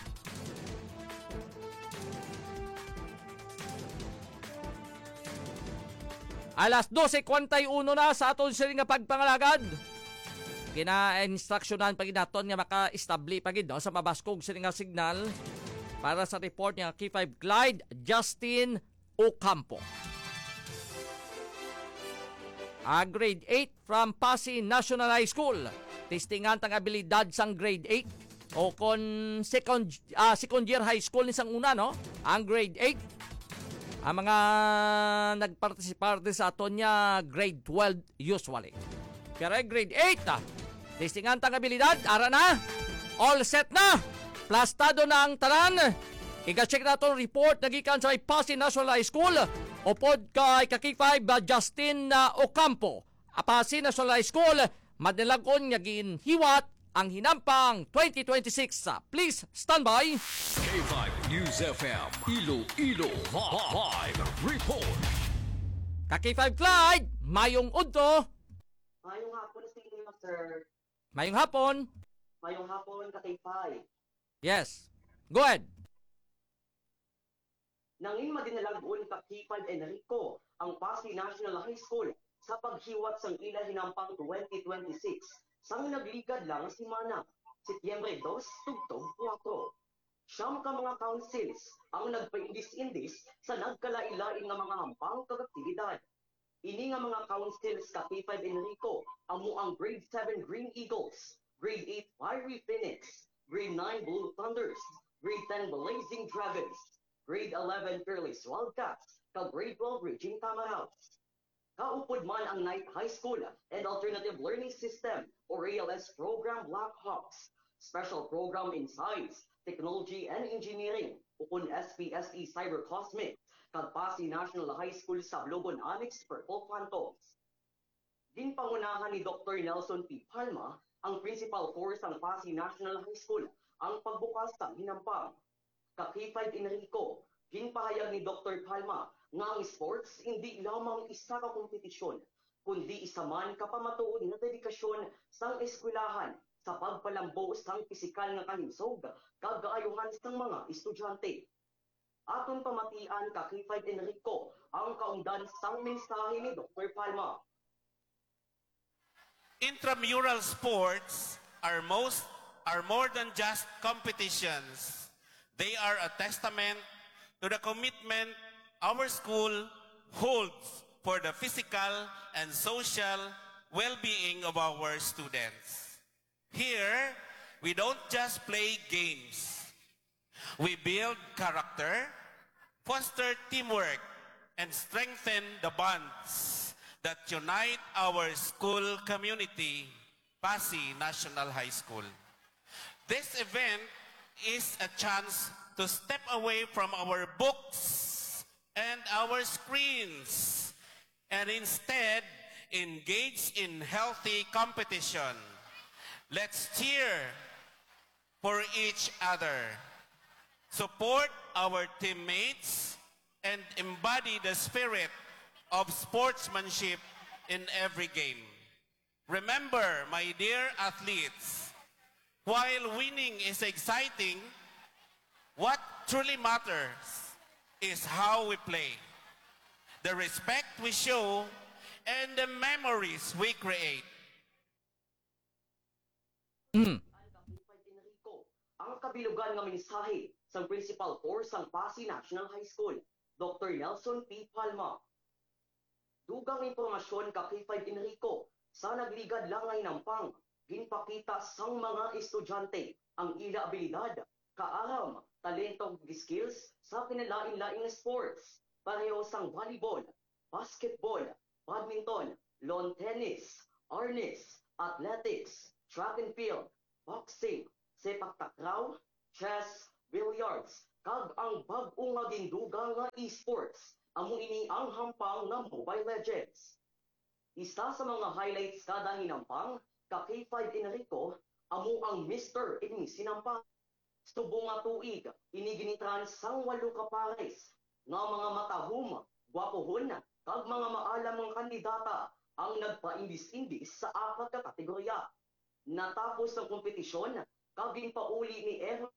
Alas dose kwarenta y uno na sa aton sila nga pagpangalagad. Kina-instructionan pag naton nga maka-establi pagid no, sa mabaskog sila nga signal para sa report niya K five Clyde Justin Ocampo. A grade eight from Pasig National High School. Testingan tang abilidad sang grade eight o kon second uh, second year high school ni sang una no. Ang grade eight. Ang mga nagpartisipar sa aton niya grade twelve usually. Pero ay grade eight ah. Testingan tang abilidad ara na. All set na. Plastado na ang tanan. Iga-check na itong report nagikan sa Pasig National High School o pod kay K five Justin uh, Ocampo. A Pasig National High School, madalagon nga ginhiwat ang hinampang twenty twenty-six. Please stand by. K five News F M Iloilo Live Report. K five Clyde, mayong udto. Mayong hapon sa inyo, sir. Mayong hapon. Mayong hapon, K five. Yes. Go ahead. Nangin madinalagon ka K five Enrico ang Pasig National High School sa paghiwat sang ila hinampang twenty twenty-six sang nagligad lang si Mana, Setyembre dos, tugtog four. Siyam ka mga councils ang nagpaindis-indis sa nagkalailain nga mga hampang kagaktibidad. Ini nga mga councils ka K five Enrico amo ang grade seven Green Eagles, grade eight Fiery Phoenix, grade nine Blue Thunders, grade ten Blazing Dragons, grade eleven Fearless Wildcats, ka grade twelve Regine Tamarals. Kaupod man ang Night High School and Alternative Learning System o A L S program Blackhawks, Special Program in Science, Technology and Engineering o kung S P S E Cyber Cosmic, kag Pasig National High School sa Logon Annex Purple Phantoms. Ginpangunahan ni Doctor Nelson P. Palma, ang Principal Force ng Pasig National High School, ang pagbukas ng hinampang. Ka K five Enrico, ginpahayag ni Doctor Palma nga ang sports hindi lamang isa ka kompetisyon, kundi isa man kapamatuod na dedikasyon sang eskwelahan sa pagpalambo sang pisikal nga kalimsog kag kaayuhan sang mga estudyante. Aton pamatian ka K five Enrico ang kaungdan sang mensahe ni Doctor Palma. Intramural sports are most are more than just competitions. They are a testament to the commitment our school holds for the physical and social well-being of our students. Here, we don't just play games. We build character, foster teamwork, and strengthen the bonds that unite our school community, Pasig National High School. This event is a chance to step away from our books and our screens and instead engage in healthy competition. Let's cheer for each other, support our teammates, and embody the spirit of sportsmanship in every game. Remember, my dear athletes, while winning is exciting, What truly matters is how we play, the respect we show, and the memories we create. Mm. Ang kabilugan nga mensahe sa Principal for sang Pasig National High School, Doctor Nelson P. Palma. Dugang impormasyon ka K five Enrico sa nagligad lang ngay nampang, ginpakita sang mga estudyante ang ila abilidad, kaaram, talento ug skills sa kinalain-laing sports, pareho sang volleyball, basketball, badminton, lawn tennis, arnis, athletics, track and field, boxing, sepak takraw, chess, billiards, kag ang bag-o nga gindugang nga esports, amo ini ang hampang nga Mobile Legends. Isa sa mga highlights kada hinampang, ka K five Enrico, amo ang Mister ini sinampang. Subong nga tuig, iniginitran sang walo ka pares, nga mga matahum, gwapohon, kag mga maalam mga kandidata ang nagpa-indis-indis sa apat ka kategorya. Natapos ang kompetisyon, kag ginpauli ni Erwin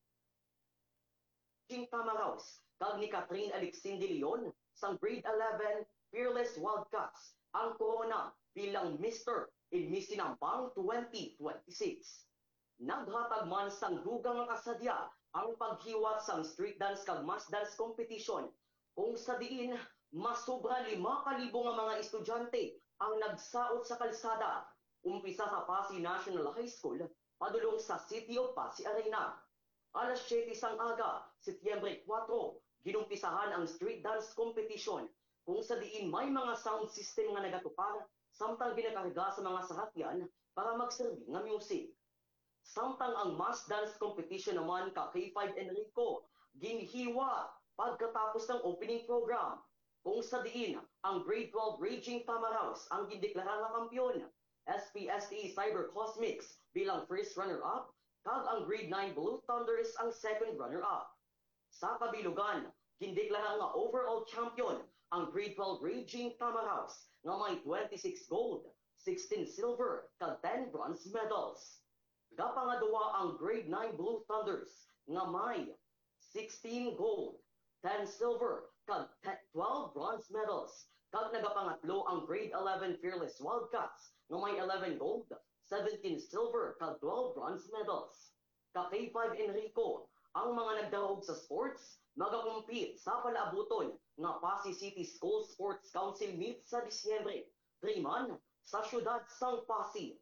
Tamaraos, kag ni Catherine Alexin de Leon, sang grade eleven Fearless Wildcats, ang korona bilang Mister in Miss Sinampang twenty twenty-six. Naghatag man sang dugang nga kasadya ang paghiwat sang street dance kag mass dance competition, kung sa diin masobra lima ka libo nga mga estudyante ang nagsaot sa kalsada, umpisa sa Pasig National High School padulong sa City of Pasig Arena. Alas siyete sang aga, Setyembre kwatro, ginumpisahan ang street dance competition, kung sa diin may mga sound system nga nagatupar samtang ginakarga sa mga sasakyan para magserbi nga music. Samtang ang mass dance competition naman ka K five Enrico, ginhiwa pagkatapos ng opening program, kung sa diin ang grade twelve Raging Tamaraos ang gindeklara nga kampiyon, S P S T Cyber Cosmics bilang first runner-up, kag ang grade nine Blue Thunders ang second runner-up. Sa kabilugan, gindeklara nga overall champion ang grade twelve Raging Tamaraos nga may twenty-six gold, sixteen silver, kag ten bronze medals. Gapangadua ang grade nine Blue Thunders nga may sixteen gold, ten silver, kag twelve bronze medals. Kag nagapangatlo ang grade eleven Fearless Wildcats nga may eleven gold, seventeen silver, kag twelve bronze medals. Ka K five Enrico, ang mga nagdarog sa sports, magakumpit sa palaabuton nga Pasig City School Sports Council meet sa Disyembre, Triman, sa syudad sang Pasig.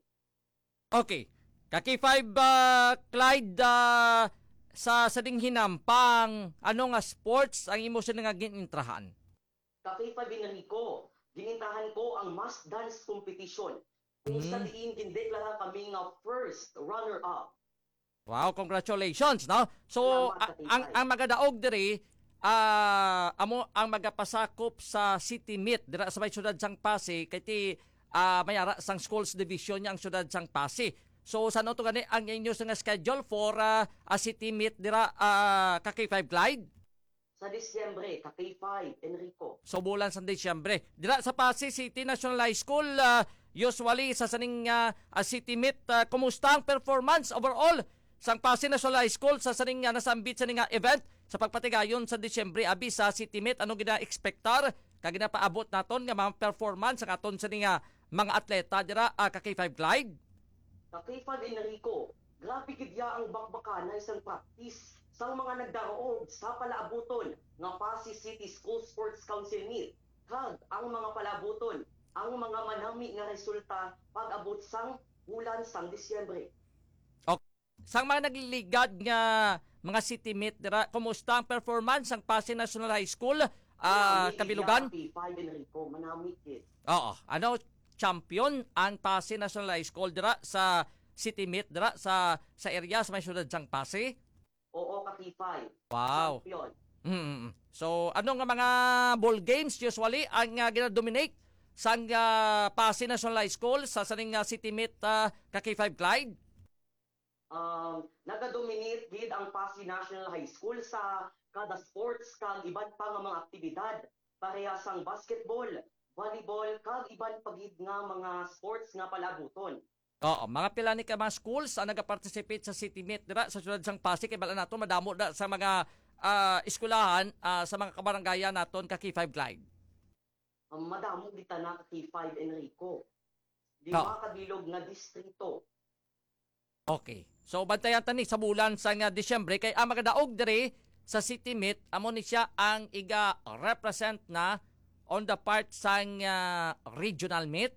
Okay. Ka K five uh, Clyde, uh, sa sading hinampang, ano nga sports ang imo siya nga ginintrahan? Ka K five Enrico, ginintrahan ko ang mass dance competition. Kung Mm. sa diin gindeklara kami nga first runner-up. Wow, congratulations, no? So, a- ang ang magadaog diri, ah amo ang magapasakop sa City Meet dira sa may syudad sang Pasig, kay ti ah, mayara sang schools division niya ang syudad sang Pasig. So, saan to gani ang inyo nga schedule for uh, a City Meet dira uh, ka K five Clyde? Sa Disyembre, ka K five Enrico. So, bulan sa Disyembre. Dira sa Pasig City National High School, uh, usually sa saning uh, uh, City Meet, uh, kumusta ang performance overall sang Pasig National High School sa saning uh, nasambit sa ning uh, event sa pagpatigayon sa Disyembre abi sa City Meet? Ano gina-expectar kag ginapaabot naton nga mga performance sa aton sa ning uh, mga atleta dira uh, ka K five Clyde? Ka K five Enrico, grabe gidya ang bakbakanay sang practice sang mga nagdaroog sa palaabuton nga Pasig City School Sports Council meet, kag ang mga palabuton ang mga manami nga resulta pag-abot sang bulan sang Disyembre. Okay. Sang mga nagliligad nga mga City Meet dira, kumusta ang performance sang Pasig National High School uh, kabilugan? Ka K five Enrico, manami kid. Oo, ano champion ang Pasig National High School dira sa City Meet dira sa sa area sa may syudad sang Pasig? Oo, ka K five. Wow. Champion. Mm. So, ano nga mga ball games usually ang uh, gina-dominate sang uh, Pasig National High School sa saning uh, City Meet uh, ka K five Clyde? Um, nagadominate gid ang Pasig National High School sa kada sports kag iban pa nga mga aktibidad, parehas ang basketball, volleyball kag iban pagid nga mga sports nga palabuton. Oo, mga pila ni ka mga schools ang nagaparticipate sa City Meet dira sa syudad sang Pasig kay bala nato madamo da sa mga uh, eskwelahan uh, sa mga kabarangayan naton ka K five Clyde. Ang madamo di tanak K five Enrico. Di Oh. mga kabilog nga distrito. Okay. So bantayan tani sa bulan sa nga Disyembre kay ang magadaog diri sa City Meet amo ni siya ang iga represent na on the part sa uh, regional meet.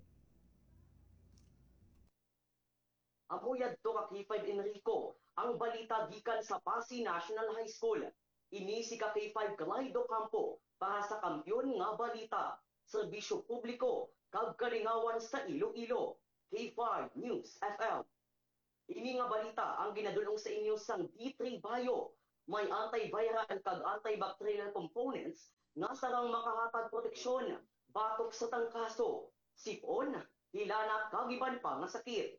Amuyad to ka K five Enrico, ang balita gikan sa Pasig National High School. Ini si ka K five Clyde Ocampo para sa kampyon nga balita, serbisyo publiko, kag kalingawan sa Iloilo. K five News F M. Ini nga balita ang ginadulong sa inyo sang D three Bio. May antiviral kag antibacterial components nga sarang makahatag proteksyon batok sa tangkaso, sipon, hilana kag iban pa nga sakit.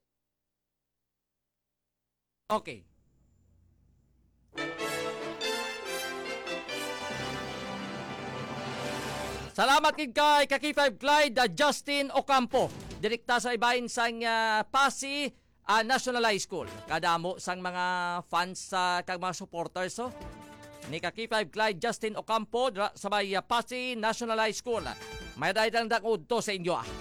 Okay. Salamat kid kay ka K five Clyde uh, Justin Ocampo, direkta sa ibahin sang uh, Pasig uh, National High School. Kadamo sang mga fans sa uh, kag mga supporters so ni ka K five Clyde Justin Ocampo dra, sa may uh, Pasig National High School. May dayang dangod to sa inyo ah.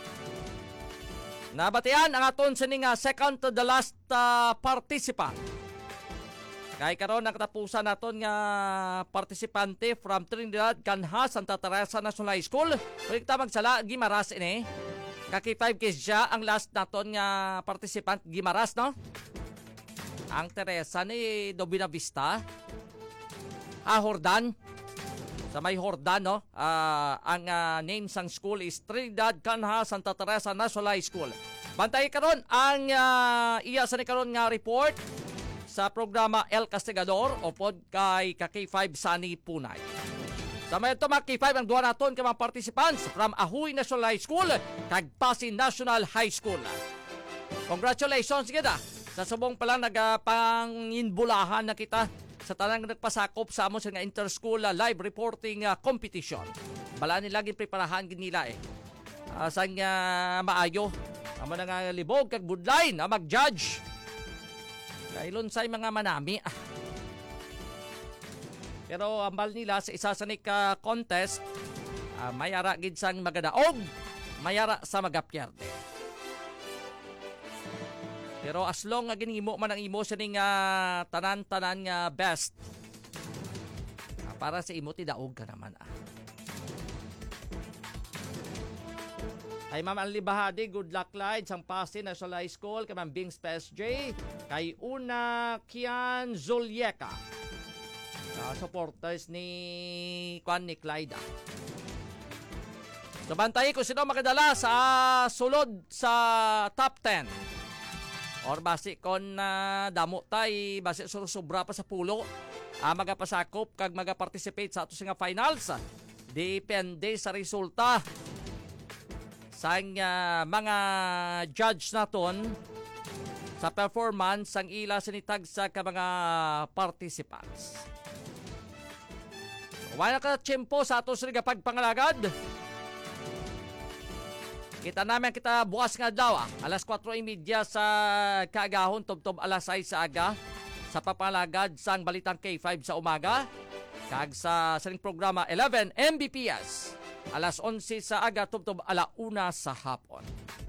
Nabatian ang aton sining uh, second to the last uh, participant. Kay karon ang katapusan naton nga partisipante from Trinidad, Canha, Santa Teresa National High School. Ulit ta magsala Gimaras ini. Ka K five kay siya ang last naton nga participant Gimaras no. Ang Teresa ni Dobina Vista. Ah, Hordan. Sa may Hordan, no? Uh, ang uh, name sang school is Trinidad, Canha, Santa Teresa National High School. Bantay karon ang uh, iya sa ni karon nga report sa programa El Castigador o pod kay ka K five Sunny Punay. Sa may ito mga K five ang duwa naton ka mga participants from Ahoy National High School kag Pasig National High School. Congratulations kita. Sa subong pa lang nagapanginbulahan na kita sa tanang nagpasakop sa amon sa nga inter-school uh, live reporting uh, competition. Bala nila gin preparahan gid nila eh. Uh, sang uh, maayo amo na nga libog kag budlay na mag-judge. Kailon say mga manami. Ah. Pero ambal nila sa isa sa nika contest uh, mayara gid sang magadaog, mayara sa magapyerde. Pero as long nga ginimo man ang imo sa ning uh, tanan-tanan nga best. Uh, para sa imo ti daog ka naman ah. Ay Ma'am Anli Bahadi, good luck Clyde, sang Pasig National High School, kay Ma'am Bings P S J, kay Una Kian Zulieka. Uh, supporters ni Kwan ni Clyde ah. So bantayin ko sino makadala sa sulod sa top ten. Or basi kon uh, damo tay basi sobra pa sa pulo uh, magapasakop kag magaparticipate sa ato nga finals. Depende sa resulta sa uh, mga judge naton sa performance ang ila sinitag sa ka mga participants. Wala ka tiyempo sa ato sa pagpangalagad. Kita namin kita bukas nga daw ah. alas kwatro trenta sa kaagahon, tubtob alas sais sa aga sa papalagad sang balitang K five sa umaga. Kag sa saling programa eleven M B P S alas onse sa aga, tubtob alauna sa hapon.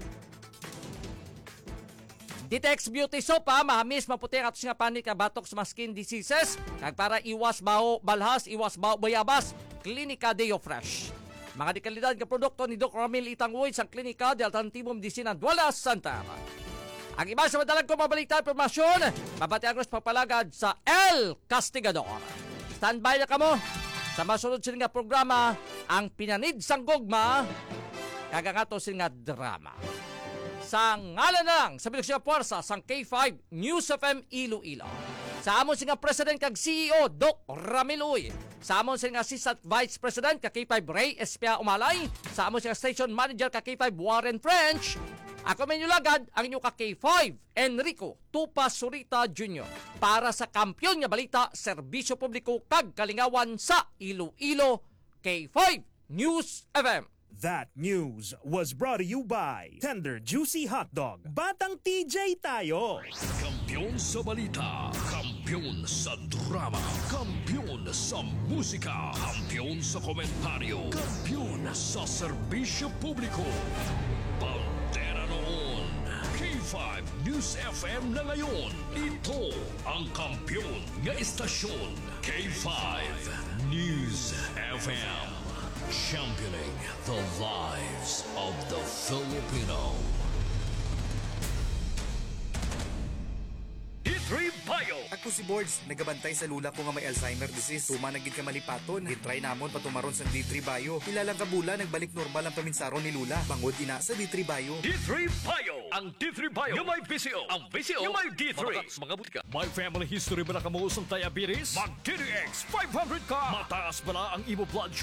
Ditex Beauty Soap pa, mahamis, maputi ang atos nga panik ka batok sa skin diseases. Kag para iwas bao balhas, iwas bao bayabas, Klinika Deo Fresh. Mga dekalidad ka produkto ni Doc Ramil Itangwoy sa Klinika de Alternativo Medicina Duala Santa. Ang iba sa madalag ko mabalita at informasyon, mabati agros papalagad sa El Castigador. Standby na kamo sa masunod sila nga programa, ang Pinanid sang Gugma, kagangato sila nga drama. Sa ngalan na lang, sa bilang siya puwersa, sang K five News F M Iloilo. Sa amon sila President kag C E O, Doc Ramil Uy. Sa amon sila Assistant Vice President kag K five Ray Espia Umalay. Sa amon sila Station Manager kag K five Warren French. Ako men lagad ang inyo ka K five Enrico Tupa Surita Junior para sa kampyon nga balita, serbisyo publiko kag kalingawan sa Iloilo. K five News F M. That news was brought to you by Tender Juicy Hot Dog. Batang T J tayo! Kampiyon sa balita, kampiyon sa drama, kampiyon sa musika, kampiyon sa komentaryo, kampiyon sa serbisyo publiko. Pantera noon, K five News F M na ngayon. Ito ang kampiyon nga istasyon, K five News F M. Championing the lives of the Filipino. D three Bio. Ako si Boards, nagabantay sa lula ko nga may Alzheimer disease. Tuma nagid ka malipaton. Gitry namon patumaron sa D three Bio. Ilalang kabula nagbalik normal ang paminsaron ni Lula. Bangod ina sa D three Bio. D three Bio. Ang D three Bio. Yung may B C O. Ang B C O. Yung may D three. Mga mga butika. May family history ba na kamuusong diabetes? Mag D D X five hundred ka. Mataas ba na ang imo blood